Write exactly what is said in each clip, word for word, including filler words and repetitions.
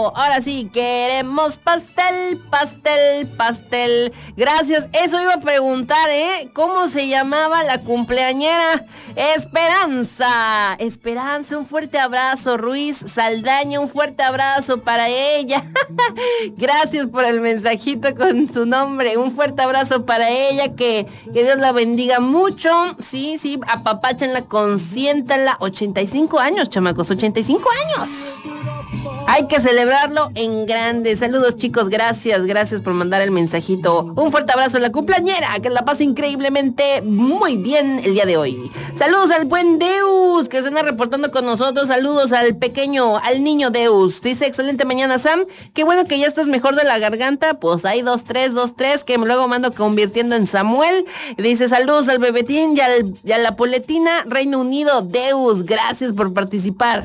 Ahora sí, queremos pastel, pastel, pastel. Gracias, eso iba a preguntar, ¿eh? ¿Cómo se llamaba la cumpleañera? Esperanza, Esperanza, un fuerte abrazo. Ruiz Saldaña, un fuerte abrazo para ella. Gracias por el mensajito con su nombre, un fuerte abrazo para ella, que, que Dios la bendiga mucho. Sí, sí, apapáchenla, consiéntanla. ochenta y cinco años, chamacos, ochenta y cinco años. Hay que celebrarlo en grande. Saludos, chicos, gracias, gracias por mandar el mensajito. Un fuerte abrazo a la cumpleañera, que la pase increíblemente muy bien el día de hoy. Saludos al buen Deus, que se anda reportando con nosotros. Saludos al pequeño, al niño Deus. Dice, excelente mañana, Sam. Qué bueno que ya estás mejor de la garganta. Pues hay dos, tres, dos, tres, que luego me ando convirtiendo en Samuel. Dice, saludos al bebetín y, al, y a la poletina. Reino Unido, Deus, gracias por participar.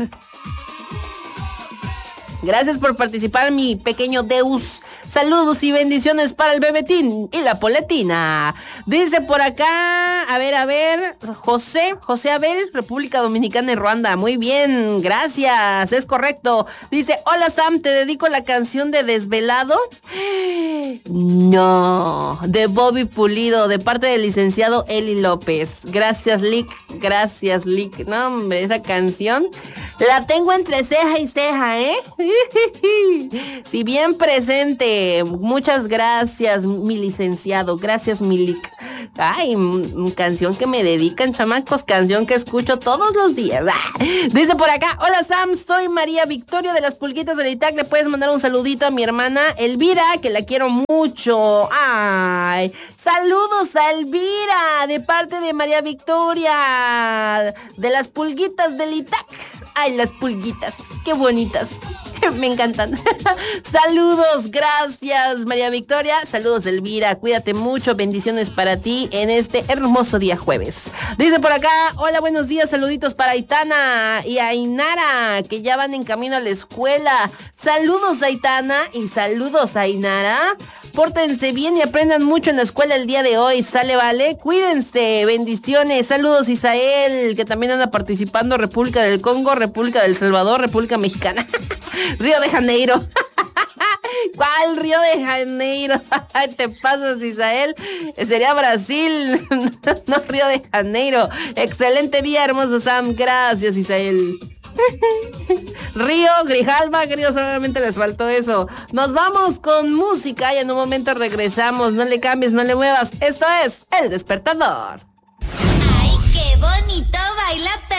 Gracias por participar, mi pequeño Deus. Saludos y bendiciones para el bebetín y la poletina. Dice por acá, a ver, a ver, José, José Abel, República Dominicana y Ruanda. Muy bien, gracias, es correcto. Dice, hola Sam, te dedico la canción de Desvelado. No, de Bobby Pulido, de parte del licenciado Eli López. Gracias, Lick, gracias, Lick. No, hombre, esa canción la tengo entre ceja y ceja, ¿eh? Si bien presente. Muchas gracias, mi licenciado. Gracias, mi Lick. Ay, m- canción que me dedican, chamacos. Canción que escucho todos los días. ¡Ah! Dice por acá, hola Sam, soy María Victoria de las Pulguitas del Itac. Le puedes mandar un saludito a mi hermana Elvira, que la quiero mucho. Ay, saludos a Elvira, de parte de María Victoria, de las Pulguitas del Itac. Ay, las pulguitas, qué bonitas. Me encantan. Saludos, gracias María Victoria. Saludos Elvira, cuídate mucho. Bendiciones para ti en este hermoso día jueves. Dice por acá, hola, buenos días. Saluditos para Aitana y Ainara, que ya van en camino a la escuela. Saludos Aitana y saludos Ainara. Pórtense bien y aprendan mucho en la escuela el día de hoy. Sale, vale, cuídense. Bendiciones. Saludos Isael, que también anda participando. República del Congo, República del Salvador, República Mexicana. Río de Janeiro. ¿Cuál Río de Janeiro? Te pasas, Isael. Sería Brasil, no Río de Janeiro. Excelente día, hermoso Sam. Gracias, Isael. Río, Grijalba, querido, solamente les faltó eso. Nos vamos con música y en un momento regresamos. No le cambies, no le muevas. Esto es El Despertador. ¡Ay, qué bonito baila!